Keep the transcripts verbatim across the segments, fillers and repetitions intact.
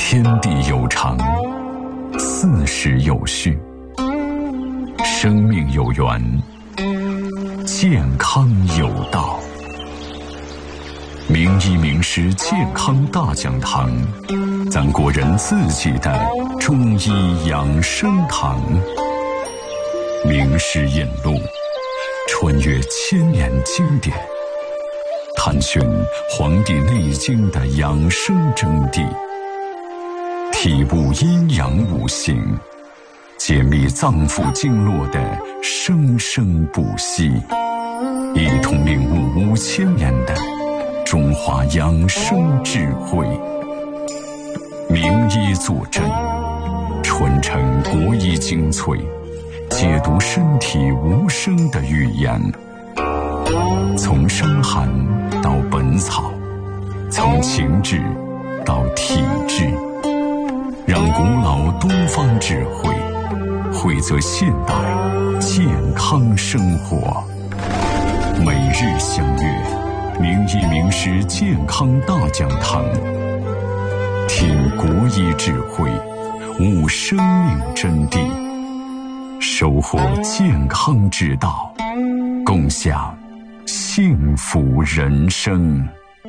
天地有常，四时有序，生命有源，健康有道。名医名师健康大讲堂，咱国人自己的中医养生堂。名师引路，穿越千年经典，探寻《黄帝内经》的养生真谛，体悟阴阳五行，解密脏腑经络的生生不息，一同领悟五千年的中华养生智慧。名医坐镇，传承国医精粹，解读身体无声的语言。从伤寒到本草，从情志到体质，让古老东方智慧汇泽现代健康生活。每日相约名医名师健康大讲堂，听国医智慧，悟生命真谛，收获健康之道，共享幸福人生。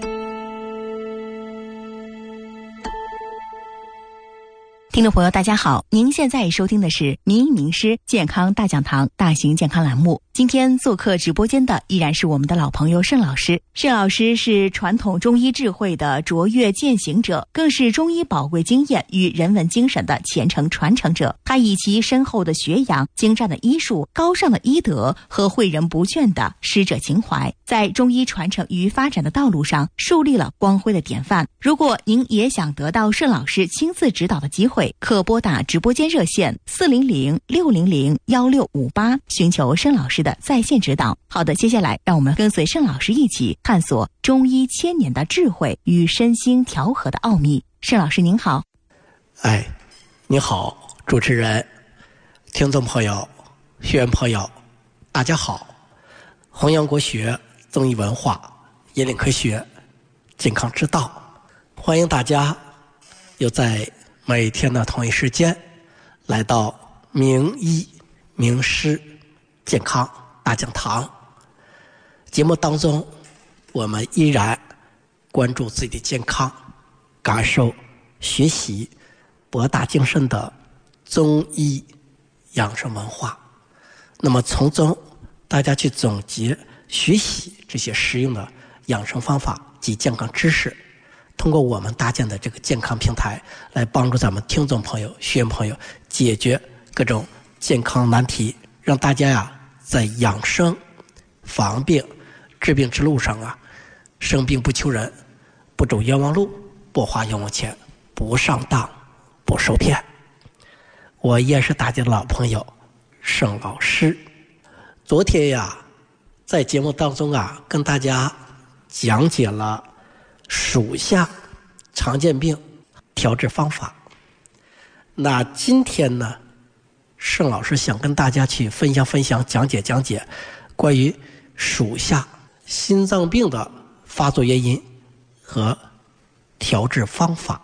听众朋友大家好，您现在收听的是名医名师健康大讲堂大型健康栏目。今天做客直播间的依然是我们的老朋友盛老师。盛老师是传统中医智慧的卓越践行者，更是中医宝贵经验与人文精神的虔诚传承者。他以其深厚的学养、精湛的医术、高尚的医德和诲人不倦的师者情怀，在中医传承与发展的道路上树立了光辉的典范。如果您也想得到盛老师亲自指导的机会，可拨打直播间热线四零零六零零幺六五八，寻求盛老师的在线指导。好的，接下来让我们跟随盛老师一起探索中医千年的智慧与身心调和的奥秘。盛老师您好。 哎，你好，主持人、听众朋友、学员朋友，大家好！弘扬国学、中医文化，引领科学、健康之道，欢迎大家又在每天的同一时间来到名医名师健康大讲堂。节目当中，我们依然关注自己的健康，感受学习博大精深的中医养生文化，那么从中大家去总结学习这些实用的养生方法及健康知识，通过我们搭建的这个健康平台，来帮助咱们听众朋友、学员朋友解决各种健康难题，让大家呀在养生、防病、治病之路上啊，生病不求人，不走冤枉路，不花冤枉钱，不上当，不受骗。我也是大家的老朋友盛老师。昨天呀，在节目当中啊，跟大家讲解了属下常见病调治方法。那今天呢，盛老师想跟大家去分享分享、讲解讲解关于属下心脏病的发作原因和调治方法。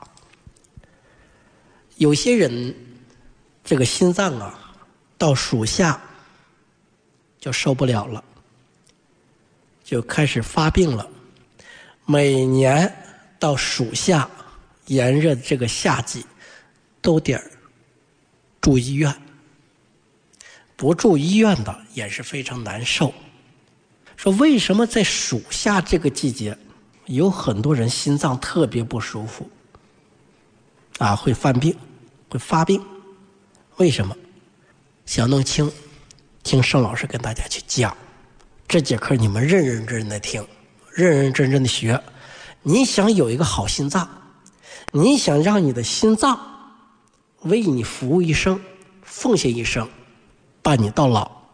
有些人这个心脏啊，到属下就受不了了，就开始发病了。每年到暑夏炎热的这个夏季，都得住医院。不住医院的也是非常难受。说为什么在暑夏这个季节，有很多人心脏特别不舒服，啊，会犯病，会发病？为什么？想弄清，听盛老师跟大家去讲。这节课你们认认真真的听，认认真真的学。你想有一个好心脏，你想让你的心脏为你服务一生，奉献一生，伴你到老，